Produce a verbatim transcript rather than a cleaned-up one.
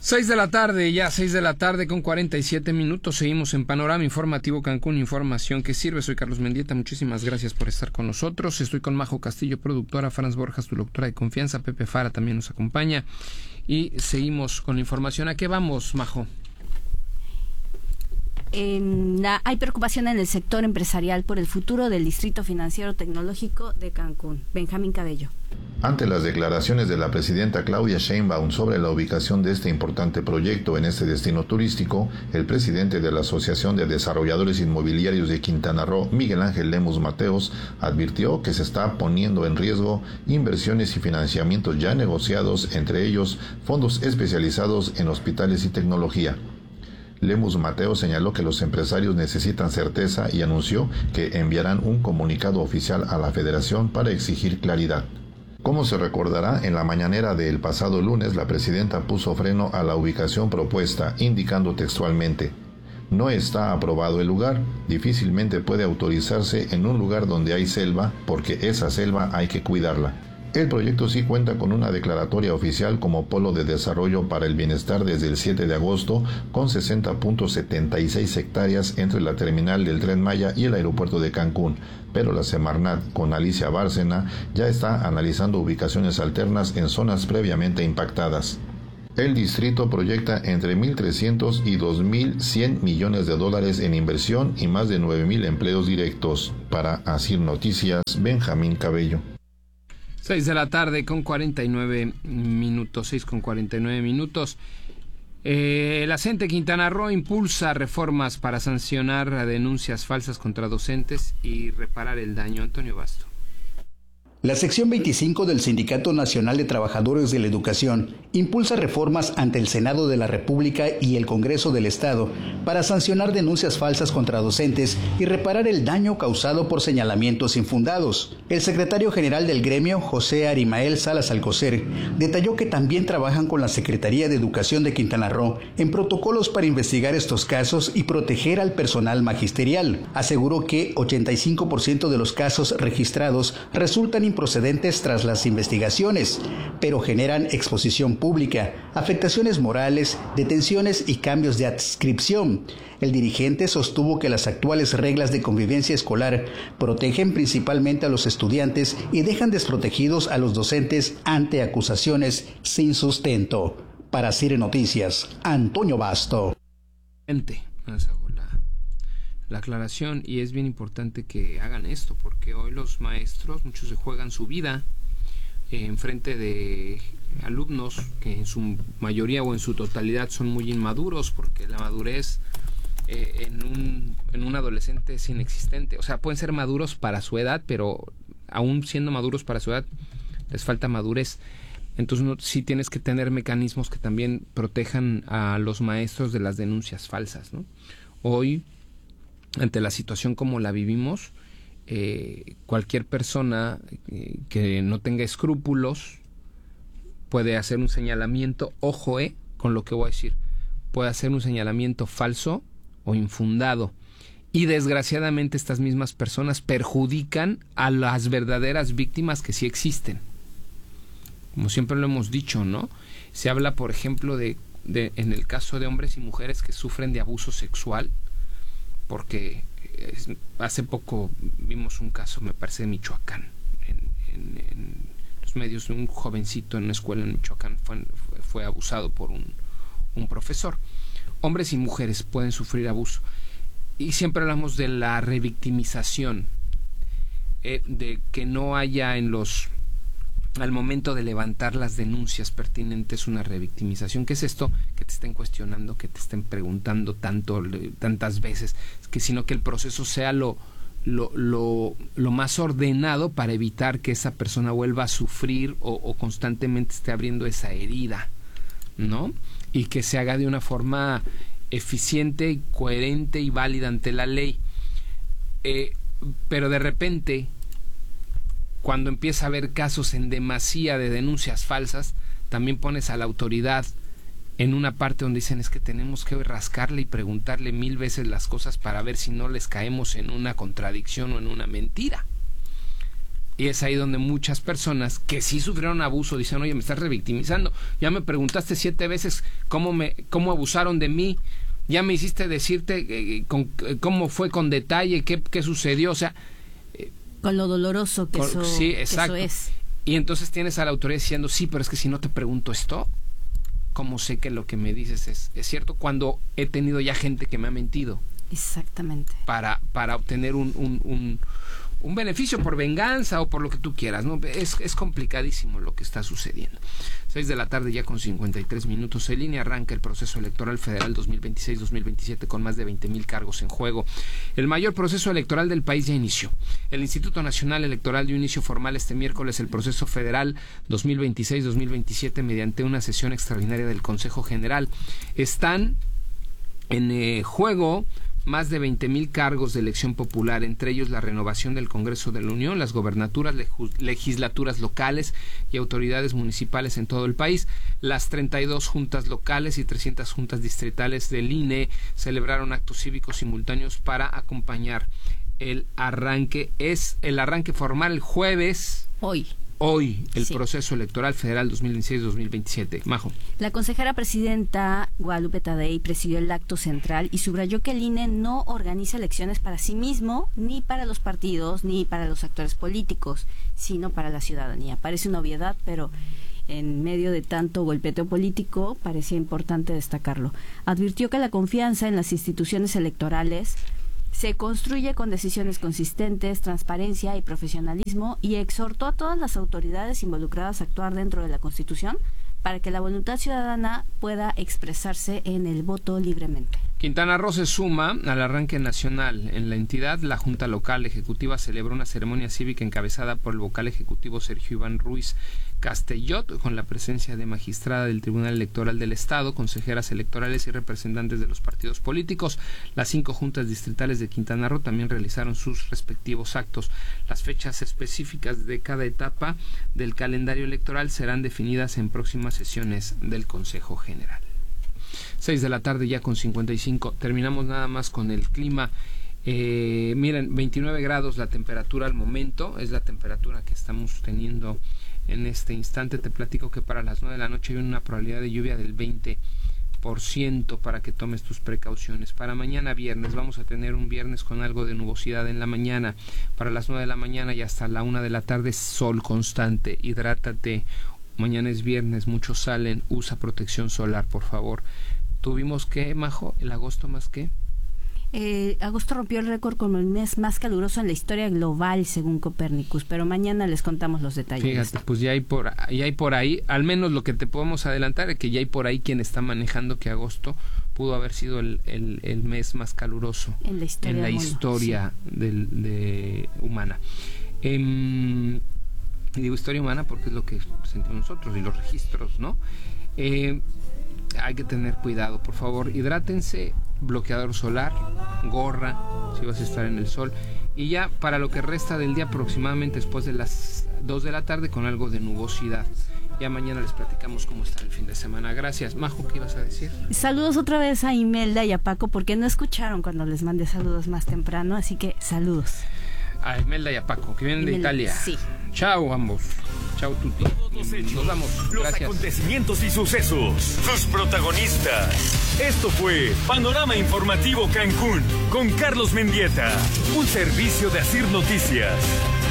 Seis de la tarde, ya seis de la tarde con cuarenta y siete minutos. Seguimos en Panorama Informativo Cancún, información que sirve. Soy Carlos Mendieta, muchísimas gracias por estar con nosotros. Estoy con Majo Castillo, productora, Franz Borjas, tu doctora de confianza, Pepe Fara también nos acompaña. Y seguimos con la información. ¿A qué vamos, Majo? En la, hay preocupación en el sector empresarial por el futuro del Distrito Financiero Tecnológico de Cancún. Benjamín Cabello. Ante las declaraciones de la presidenta Claudia Sheinbaum sobre la ubicación de este importante proyecto en este destino turístico, el presidente de la Asociación de Desarrolladores Inmobiliarios de Quintana Roo, Miguel Ángel Lemus Mateos, advirtió que se está poniendo en riesgo inversiones y financiamientos ya negociados, entre ellos fondos especializados en hospitales y tecnología. Lemus Mateos señaló que los empresarios necesitan certeza y anunció que enviarán un comunicado oficial a la Federación para exigir claridad. Como se recordará, en la mañanera del pasado lunes, la presidenta puso freno a la ubicación propuesta, indicando textualmente: no está aprobado el lugar, difícilmente puede autorizarse en un lugar donde hay selva, porque esa selva hay que cuidarla. El proyecto sí cuenta con una declaratoria oficial como polo de desarrollo para el bienestar desde el siete de agosto, con sesenta punto setenta y seis hectáreas entre la terminal del Tren Maya y el aeropuerto de Cancún, pero la Semarnat, con Alicia Bárcena, ya está analizando ubicaciones alternas en zonas previamente impactadas. El distrito proyecta entre mil trescientos y dos mil cien millones de dólares en inversión y más de nueve mil empleos directos. Para Asir Noticias, Benjamín Cabello. Seis de la tarde con cuarenta y nueve minutos, seis con cuarenta y nueve minutos. Eh, la CENTE Quintana Roo impulsa reformas para sancionar a denuncias falsas contra docentes y reparar el daño. Antonio Basto. La sección veinticinco del Sindicato Nacional de Trabajadores de la Educación impulsa reformas ante el Senado de la República y el Congreso del Estado para sancionar denuncias falsas contra docentes y reparar el daño causado por señalamientos infundados. El secretario general del gremio, José Arimael Salas Alcocer, detalló que también trabajan con la Secretaría de Educación de Quintana Roo en protocolos para investigar estos casos y proteger al personal magisterial. Aseguró que ochenta y cinco por ciento de los casos registrados resultan procedentes tras las investigaciones, pero generan exposición pública, afectaciones morales, detenciones y cambios de adscripción. El dirigente sostuvo que las actuales reglas de convivencia escolar protegen principalmente a los estudiantes y dejan desprotegidos a los docentes ante acusaciones sin sustento. Para Cire Noticias, Antonio Basto. La aclaración, y es bien importante que hagan esto, porque hoy los maestros, muchos se juegan su vida eh, en frente de alumnos que en su mayoría o en su totalidad son muy inmaduros, porque la madurez eh, en, un, en un adolescente es inexistente. O sea, pueden ser maduros para su edad, pero aún siendo maduros para su edad, les falta madurez. Entonces no, sí tienes que tener mecanismos que también protejan a los maestros de las denuncias falsas, ¿no? Hoy, ante la situación como la vivimos, eh, cualquier persona eh, que no tenga escrúpulos puede hacer un señalamiento, ojo eh, con lo que voy a decir, puede hacer un señalamiento falso o infundado, y desgraciadamente estas mismas personas perjudican a las verdaderas víctimas que sí existen. Como siempre lo hemos dicho, ¿no? Se habla, por ejemplo, de, de en el caso de hombres y mujeres que sufren de abuso sexual, porque es, hace poco vimos un caso, me parece, de Michoacán, en, en, en los medios, de un jovencito en una escuela en Michoacán fue, fue, fue abusado por un, un profesor. Hombres y mujeres pueden sufrir abuso. Y siempre hablamos de la revictimización, eh, de que no haya en los... al momento de levantar las denuncias pertinentes una revictimización. ¿Qué es esto? Que te estén cuestionando, que te estén preguntando tanto, tantas veces, que sino que el proceso sea lo, lo, lo, lo más ordenado para evitar que esa persona vuelva a sufrir o, o constantemente esté abriendo esa herida, ¿no? Y que se haga de una forma eficiente, coherente y válida ante la ley. Eh, pero de repente, cuando empieza a haber casos en demasía de denuncias falsas, también pones a la autoridad en una parte donde dicen es que tenemos que rascarle y preguntarle mil veces las cosas para ver si no les caemos en una contradicción o en una mentira. Y es ahí donde muchas personas que sí sufrieron abuso dicen, oye, me estás revictimizando, ya me preguntaste siete veces cómo me cómo abusaron de mí, ya me hiciste decirte eh, con, eh, cómo fue con detalle, qué, qué sucedió, o sea... Eh, con lo doloroso que, con, eso, sí, exacto. que eso es. Y entonces tienes a la autoridad diciendo, sí, pero es que si no te pregunto esto, ¿cómo sé que lo que me dices es, es cierto? Cuando he tenido ya gente que me ha mentido. Exactamente. Para, para obtener un... un, un un beneficio por venganza o por lo que tú quieras, ¿no? Es, es complicadísimo lo que está sucediendo. Seis de la tarde ya con cincuenta y tres minutos. En línea arranca el proceso electoral federal dos mil veintiséis dos mil veintisiete con más de veinte mil cargos en juego. El mayor proceso electoral del país ya inició. El Instituto Nacional Electoral dio inicio formal este miércoles el proceso federal dos mil veintiséis dos mil veintisiete mediante una sesión extraordinaria del Consejo General. Están en eh, juego más de veinte mil cargos de elección popular, entre ellos la renovación del Congreso de la Unión, las gobernaturas, legislaturas locales y autoridades municipales en todo el país. Las treinta y dos juntas locales y trescientas juntas distritales del I N E celebraron actos cívicos simultáneos para acompañar el arranque. Es el arranque formal el jueves. Hoy. Hoy, el sí. proceso electoral federal dos mil veintiséis dos mil veintisiete. Majo. La consejera presidenta Guadalupe Tadei presidió el acto central y subrayó que el I N E no organiza elecciones para sí mismo, ni para los partidos, ni para los actores políticos, sino para la ciudadanía. Parece una obviedad, pero en medio de tanto golpeteo político parecía importante destacarlo. Advirtió que la confianza en las instituciones electorales se construye con decisiones consistentes, transparencia y profesionalismo, y exhortó a todas las autoridades involucradas a actuar dentro de la Constitución para que la voluntad ciudadana pueda expresarse en el voto libremente. Quintana Roo se suma al arranque nacional. En la entidad, la Junta Local Ejecutiva celebró una ceremonia cívica encabezada por el vocal ejecutivo Sergio Iván Ruiz Castellot, con la presencia de magistrada del Tribunal Electoral del Estado, consejeras electorales y representantes de los partidos políticos. Las cinco juntas distritales de Quintana Roo también realizaron sus respectivos actos. Las fechas específicas de cada etapa del calendario electoral serán definidas en próximas sesiones del Consejo General. Seis de la tarde ya con cincuenta y cinco. Terminamos nada más con el clima. Eh, miren, veintinueve grados la temperatura al momento, es la temperatura que estamos teniendo en este instante. Te platico que para las nueve de la noche hay una probabilidad de lluvia del veinte por ciento para que tomes tus precauciones. Para mañana viernes vamos a tener un viernes con algo de nubosidad en la mañana. Para las nueve de la mañana y hasta la una de la tarde sol constante. Hidrátate. Mañana es viernes, muchos salen, usa protección solar, por favor. ¿Tuvimos qué, Majo? ¿El agosto más qué? Eh, agosto rompió el récord como el mes más caluroso en la historia global, según Copernicus, pero mañana les contamos los detalles. Fíjate, pues ya hay por, ya hay por ahí, al menos lo que te podemos adelantar es que ya hay por ahí quien está manejando que agosto pudo haber sido el, el, el mes más caluroso en la historia, en la historia sí. del, de humana. Eh, y digo historia humana porque es lo que sentimos nosotros y los registros, ¿no? Eh, hay que tener cuidado, por favor, hidrátense, bloqueador solar, gorra, si vas a estar en el sol, y ya para lo que resta del día aproximadamente después de las dos de la tarde con algo de nubosidad. Ya mañana les platicamos cómo está el fin de semana. Gracias. Majo, ¿qué ibas a decir? Saludos otra vez a Imelda y a Paco, porque no escucharon cuando les mandé saludos más temprano, así que saludos. A Imelda y a Paco, que vienen Imelda, de Italia. Sí. Chao ambos. Chao tutti. Nos vamos. Los Gracias. Acontecimientos y sucesos. Sus protagonistas. Esto fue Panorama Informativo Cancún con Carlos Mendieta. Un servicio de Asir Noticias.